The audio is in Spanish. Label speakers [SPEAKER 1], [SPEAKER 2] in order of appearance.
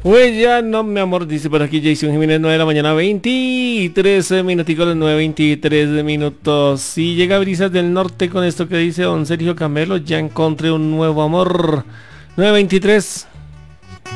[SPEAKER 1] Pues ya no, mi amor, dice por aquí Jason Jiménez, 9 de la mañana, 23 minuticos, los 9:23 minutos. Si llega Brisas del Norte con esto que dice don Sergio Camelo, ya encontré un nuevo amor. 9:23.